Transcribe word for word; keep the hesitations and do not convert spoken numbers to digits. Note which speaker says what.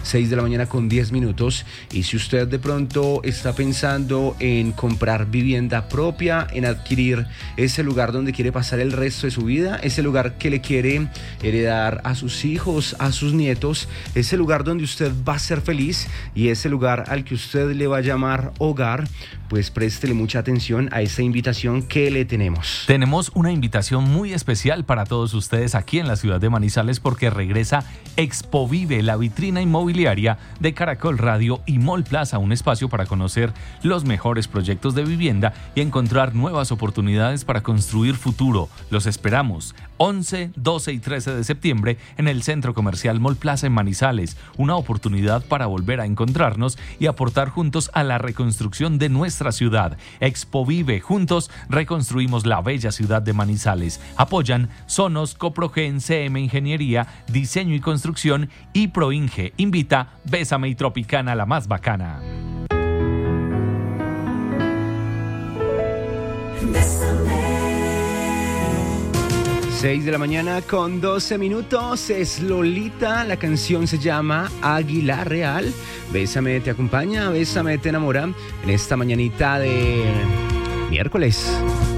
Speaker 1: seis de la mañana con diez minutos. Y si usted de pronto está pensando en comprar vivienda propia, en adquirir ese lugar donde quiere pasar el resto de su vida, ese lugar que le quiere heredar a sus hijos, a sus nietos, ese lugar donde usted va a ser feliz y ese lugar al que usted le va a llamar hogar, pues préstele mucha atención a esa invitación que le tenemos.
Speaker 2: Tenemos una invitación muy especial para todos ustedes aquí en la ciudad de Manizales porque regresa Expovive, la vitrina inmobiliaria de Caracol Radio y Mall Plaza, un espacio para conocer los mejores proyectos de vivienda y encontrar nuevas oportunidades para construir futuro. Los esperamos once, doce y trece de septiembre en el Centro Comercial Mall Plaza en Manizales, una oportunidad para volver a encontrarnos y aportar juntos a la reconstrucción de nuestra ciudad. Expovive, juntos reconstruimos la bella ciudad de Manizales. Apoyan Sonos, Coprogen, C M Ingeniería, Diseño y Construcción y Proinge. Invita Bésame y Tropicana, la más bacana.
Speaker 1: seis de la mañana con doce minutos, es Lolita, la canción se llama Águila Real. Bésame te acompaña, Bésame te enamora en esta mañanita de miércoles.